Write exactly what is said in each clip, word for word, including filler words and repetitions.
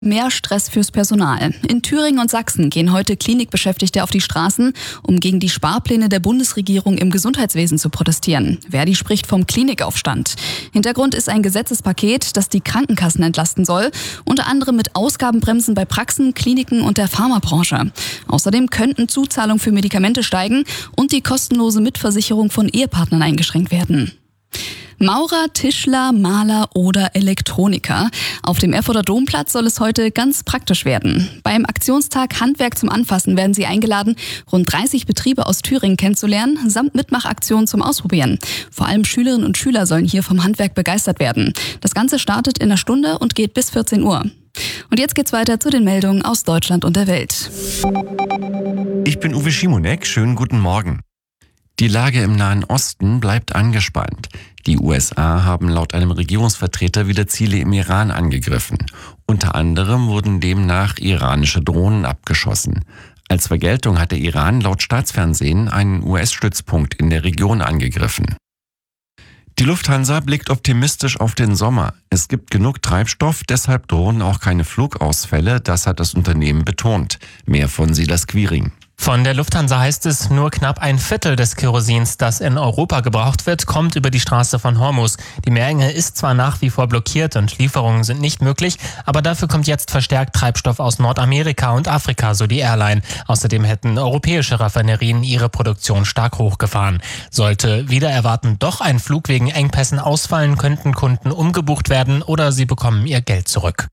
Mehr Stress fürs Personal. In Thüringen und Sachsen gehen heute Klinikbeschäftigte auf die Straßen, um gegen die Sparpläne der Bundesregierung im Gesundheitswesen zu protestieren. Verdi spricht vom Klinikaufstand. Hintergrund ist ein Gesetzespaket, das die Krankenkassen entlasten soll, unter anderem mit Ausgabenbremsen bei Praxen, Kliniken und der Pharmabranche. Außerdem könnten Zuzahlungen für Medikamente steigen und die kostenlose Mitversicherung von Ehepartnern eingeschränkt werden. Maurer, Tischler, Maler oder Elektroniker. Auf dem Erfurter Domplatz soll es heute ganz praktisch werden. Beim Aktionstag Handwerk zum Anfassen werden Sie eingeladen, rund dreißig Betriebe aus Thüringen kennenzulernen, samt Mitmachaktionen zum Ausprobieren. Vor allem Schülerinnen und Schüler sollen hier vom Handwerk begeistert werden. Das Ganze startet in einer Stunde und geht bis vierzehn Uhr. Und jetzt geht's weiter zu den Meldungen aus Deutschland und der Welt. Ich bin Uwe Schimonek, schönen guten Morgen. Die Lage im Nahen Osten bleibt angespannt. Die U S A haben laut einem Regierungsvertreter wieder Ziele im Iran angegriffen. Unter anderem wurden demnach iranische Drohnen abgeschossen. Als Vergeltung hat der Iran laut Staatsfernsehen einen U S-Stützpunkt in der Region angegriffen. Die Lufthansa blickt optimistisch auf den Sommer. Es gibt genug Treibstoff, deshalb drohen auch keine Flugausfälle, das hat das Unternehmen betont. Mehr von Silas Quiring. Von der Lufthansa heißt es, nur knapp ein Viertel des Kerosins, das in Europa gebraucht wird, kommt über die Straße von Hormuz. Die Meerenge ist zwar nach wie vor blockiert und Lieferungen sind nicht möglich, aber dafür kommt jetzt verstärkt Treibstoff aus Nordamerika und Afrika, so die Airline. Außerdem hätten europäische Raffinerien ihre Produktion stark hochgefahren. Sollte wider Erwarten doch ein Flug wegen Engpässen ausfallen, könnten Kunden umgebucht werden oder sie bekommen ihr Geld zurück.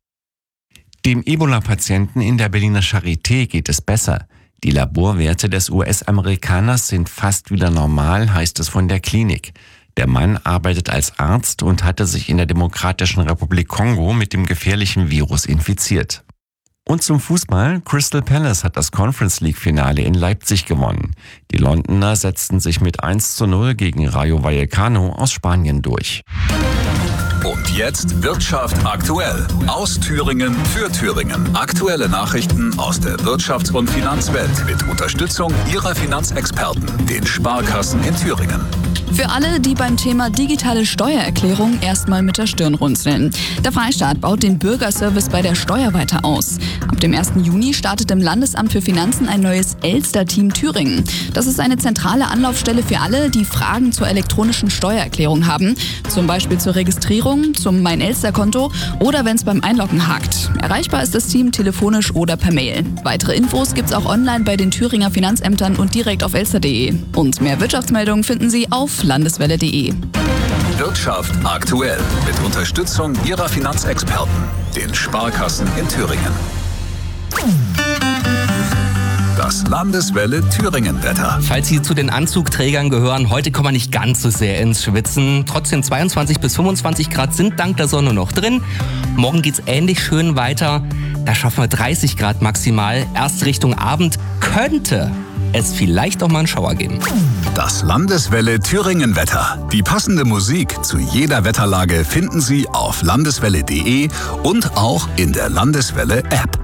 Dem Ebola-Patienten in der Berliner Charité geht es besser. Die Laborwerte des U S-Amerikaners sind fast wieder normal, heißt es von der Klinik. Der Mann arbeitet als Arzt und hatte sich in der Demokratischen Republik Kongo mit dem gefährlichen Virus infiziert. Und zum Fußball: Crystal Palace hat das Conference League-Finale in Leipzig gewonnen. Die Londoner setzten sich mit eins zu null gegen Rayo Vallecano aus Spanien durch. Und jetzt Wirtschaft aktuell. Aus Thüringen für Thüringen. Aktuelle Nachrichten aus der Wirtschafts- und Finanzwelt mit Unterstützung Ihrer Finanzexperten, den Sparkassen in Thüringen. Für alle, die beim Thema digitale Steuererklärung erstmal mit der Stirn runzeln. Der Freistaat baut den Bürgerservice bei der Steuer weiter aus. Ab dem ersten Juni startet im Landesamt für Finanzen ein neues Elster-Team Thüringen. Das ist eine zentrale Anlaufstelle für alle, die Fragen zur elektronischen Steuererklärung haben. Zum Beispiel zur Registrierung, zum Mein-Elster-Konto oder wenn es beim Einloggen hakt. Erreichbar ist das Team telefonisch oder per Mail. Weitere Infos gibt's auch online bei den Thüringer Finanzämtern und direkt auf elster punkt de. Und mehr Wirtschaftsmeldungen finden Sie auf landeswelle punkt de. Wirtschaft aktuell mit Unterstützung Ihrer Finanzexperten, den Sparkassen in Thüringen. Das Landeswelle Thüringen-Wetter. Falls Sie zu den Anzugträgern gehören, heute kommen wir nicht ganz so sehr ins Schwitzen. Trotzdem zweiundzwanzig bis fünfundzwanzig Grad sind dank der Sonne noch drin. Morgen geht's ähnlich schön weiter. Da schaffen wir dreißig Grad maximal. Erst Richtung Abend könnte es vielleicht auch mal einen Schauer geben. Das Landeswelle Thüringen-Wetter. Die passende Musik zu jeder Wetterlage finden Sie auf landeswelle punkt de und auch in der Landeswelle-App.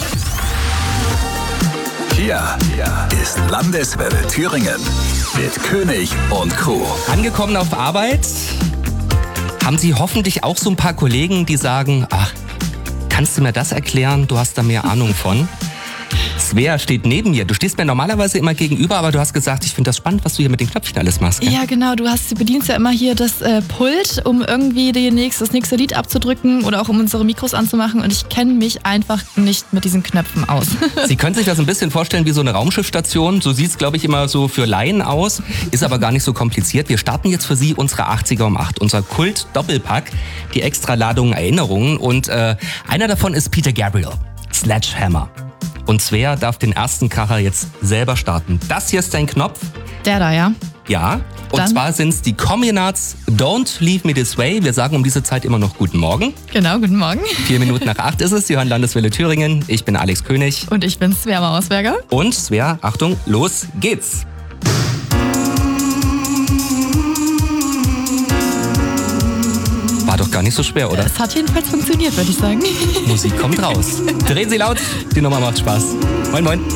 Hier ist Landeswelle Thüringen mit König und Co. Angekommen auf Arbeit haben Sie hoffentlich auch so ein paar Kollegen, die sagen, ach, kannst du mir das erklären? Du hast da mehr Ahnung von. Svea steht neben mir. Du stehst mir normalerweise immer gegenüber, aber du hast gesagt, ich finde das spannend, was du hier mit den Knöpfchen alles machst. Gell? Ja, genau. Du hast, du bedienst ja immer hier das äh, Pult, um irgendwie die nächste, das nächste Lied abzudrücken oder auch um unsere Mikros anzumachen. Und ich kenne mich einfach nicht mit diesen Knöpfen aus. Sie können sich das ein bisschen vorstellen wie so eine Raumschiffstation. So sieht es, glaube ich, immer so für Laien aus. Ist aber gar nicht so kompliziert. Wir starten jetzt für Sie unsere achtziger um acht. Unser Kult-Doppelpack, die extra Ladungen Erinnerungen. Und äh, einer davon ist Peter Gabriel, Sledgehammer. Und Svea darf den ersten Kracher jetzt selber starten. Das hier ist dein Knopf. Der da, ja? Ja. Und Dann? zwar sind es die Communards Don't Leave Me This Way. Wir sagen um diese Zeit immer noch Guten Morgen. Genau, guten Morgen. Vier Minuten nach acht ist es. Sie hören Landeswelle Thüringen. Ich bin Alex König. Und ich bin Svea Mausberger. Und Svea, Achtung, los geht's. War doch gar nicht so schwer, oder? Es hat jedenfalls funktioniert, würde ich sagen. Musik kommt raus. Drehen Sie laut, die Nummer macht Spaß. Moin, moin.